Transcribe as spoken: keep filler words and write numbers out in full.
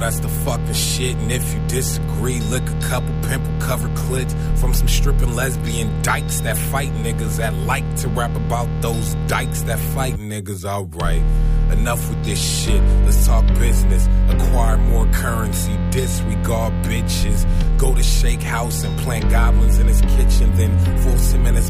that's the fucking shit. And if you disagree, lick a couple pimple-covered clits from some stripping lesbian dykes that fight niggas that like to rap about those dykes that fight niggas. Alright, enough with this shit. Let's talk business. Acquire more currency. Disregard bitches. Go to Shake House and plant goblins in his kitchen. Then force him in his